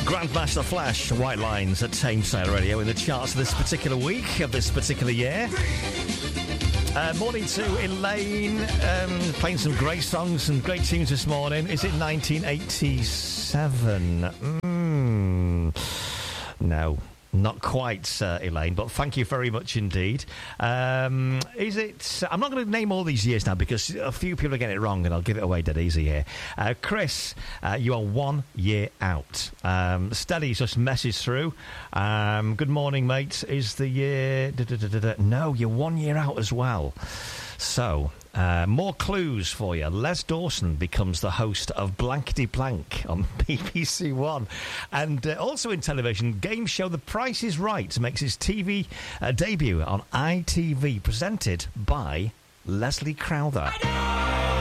Grandmaster Flash, White Lines at Tameside Radio in the charts of this particular week, of this particular year. Morning to Elaine, playing some great songs and great tunes this morning. Is it 1987? No. Not quite, Elaine, but thank you very much indeed. Is it... I'm not going to name all these years now because a few people are getting it wrong, and I'll give it away dead easy here. Chris, you are 1 year out. Steady's just messaged through. Good morning, mate. Is the year... No, you're 1 year out as well. So... more clues for you. Les Dawson becomes the host of Blankety Blank on BBC One. And also in television, game show The Price is Right makes its TV debut on ITV, presented by Leslie Crowther.